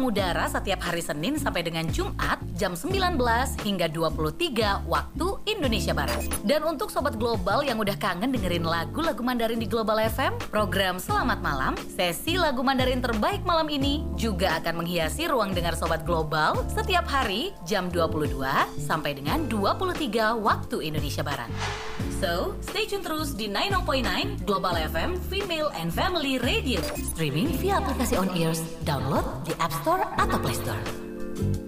mengudara setiap hari Senin sampai dengan Jumat jam 19 hingga 23 waktu Indonesia Barat. Dan untuk Sobat Global yang udah kangen dengerin lagu-lagu Mandarin di Global FM, program Selamat Malam, sesi lagu Mandarin terbaik malam ini juga akan menghiasi ruang dengar Sobat Global setiap hari jam 22 sampai dengan 23 waktu Indonesia Barat. So, stay tune terus di 90.9 Global FM Female and Family Radio. Streaming via aplikasi On Ears, download di App Store atau Play Store.